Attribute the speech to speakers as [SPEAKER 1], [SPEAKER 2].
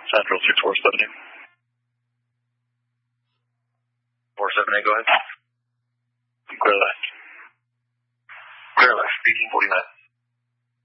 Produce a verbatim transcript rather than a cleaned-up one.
[SPEAKER 1] Central six four seven eight.
[SPEAKER 2] four seven eight, go ahead.
[SPEAKER 1] Clear that.